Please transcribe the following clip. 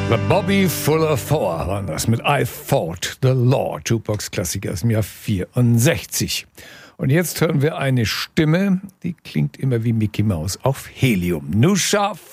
The Bobby Fuller Four waren das mit I Fought the Law, Jukebox-Klassiker aus dem Jahr 64. Und jetzt hören wir eine Stimme, die klingt immer wie Mickey Mouse auf Helium. Nusha